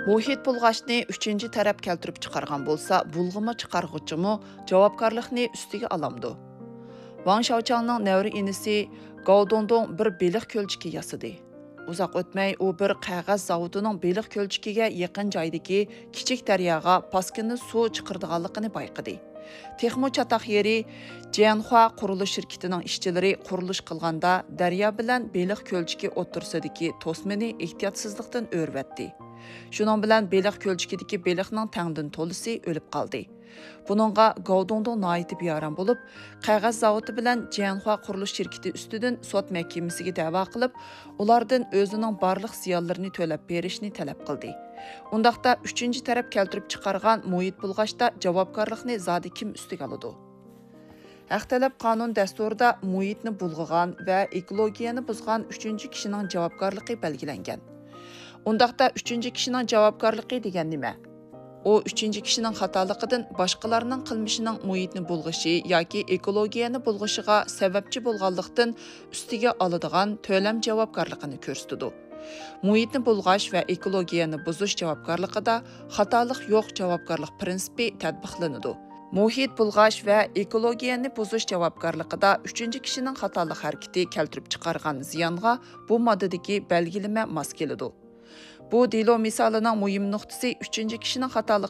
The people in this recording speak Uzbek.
Muhit bulg'ashni 3-chi taraf keltirib chiqargan bo'lsa, bulg'ama chiqarg'uchimi javobgarlikni ustiga olamdi. Wang Shaochangning nevri inisi Gao Dongdong bir beliq ko'lchiki yasadi. Uzoq o'tmay u bir qog'oz zavodining beliq ko'lchikiga yaqin joydagi kichik daryoga paskinni suv chiqardiganligini bayqadi. Texmo chataq yeri Jianhua qurilish shirkatining ishchilari qurilish qilganda daryo bilan beliq ko'lchiki o'tirsidagi to'smini ehtiyotsizlikdan o'rvatdi. Şunun bilan beliq ko'lchikidagi beliqning tangdin to'lisi o'lib qoldi. Buningga Gaodongdong noiti biyaran bo'lib, qog'oz zavodi bilan Jianhua qurilish shirkati ustidan sud mahkamasiga da'vo qilib, ulardan o'zining barliq ziyonlarini to'lab berishni talab qildi. Undaqda 3-chi taraf keltirib chiqargan muhit bulg'ashda javobgarlikni zodi kim ustiga oladi? Haq talab qonun dasturida muhitni bulg'agan va ekologiyani buzgan 3-chi kishining javobgarligi belgilangan. Undaqda 3-chi kishining javobgarligi degan nima? O 3-chi kishining xatoliqidan boshqalarning qilmishining muhitni bulg'ishi yoki ekologiyani bulg'ishiga sababchi bo'lganlikdan ustiga oladigan to'lam javobgarligini ko'rsatadi. Muhitni bulg'ash va ekologiyani buzish javobgarligida xatolik yo'q javobgarlik prinsipi tatbiqlanadi. Muhit bulg'ash va ekologiyani buzish javobgarligida 3-chi kishining xatolik harakati keltirib chiqargan ziyonga bu moddadagi belgilama mos keladi. Bu delo misolining muhim nuqtasi 3-chi kishining xatolik